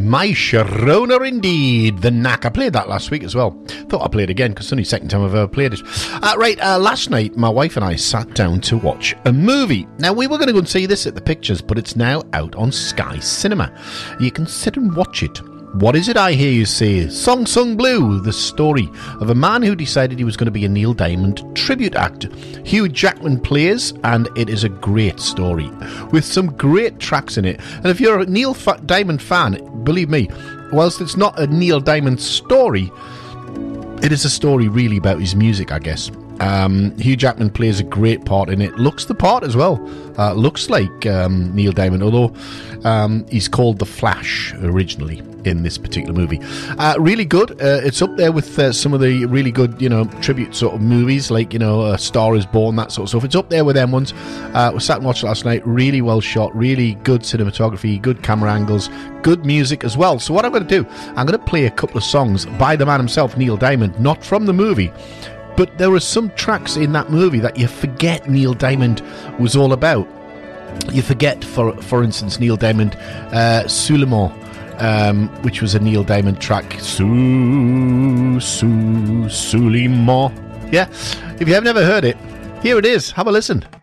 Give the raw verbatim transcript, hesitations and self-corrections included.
My Sharona indeed. The Knack. I played that last week as well. Thought I'd play it again because it's only the second time I've ever played it. Uh, right, uh, last night my wife and I sat down to watch a movie. Now, we were going to go and see this at the Pictures, but it's now out on Sky Cinema. You can sit and watch it. What is it I hear you say? Song Sung Blue, the story of a man who decided he was going to be a Neil Diamond tribute act. Hugh Jackman plays, and it is a great story with some great tracks in it. And if you're a Neil Fa- Diamond fan, believe me, whilst it's not a Neil Diamond story, it is a story really about his music, I guess. Um, Hugh Jackman plays a great part in it. Looks the part as well. Uh, looks like um, Neil Diamond, although um, he's called The Flash originally in this particular movie. Uh, really good. Uh, it's up there with uh, some of the really good, you know, tribute sort of movies, like, you know, A Star Is Born, that sort of stuff. It's up there with them ones. Uh, we sat and watched it last night. Really well shot. Really good cinematography. Good camera angles. Good music as well. So what I'm going to do, I'm going to play a couple of songs by the man himself, Neil Diamond, not from the movie. But there are some tracks in that movie that you forget Neil Diamond was all about. You forget, for for instance, Neil Diamond, uh, Suleiman, um, which was a Neil Diamond track. Su, Su, Suleiman. Yeah, if you have never heard it, here it is. Have a listen.